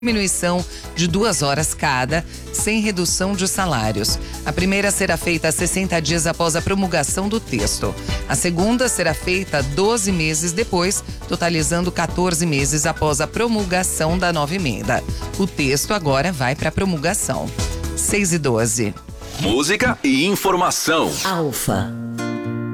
diminuição de 2 horas cada, sem redução de salários. A primeira será feita 60 dias após a promulgação do texto. A segunda será feita 12 meses depois, totalizando 14 meses após a promulgação da nova emenda. O texto agora vai para promulgação. 6:12. Música e informação. Alfa.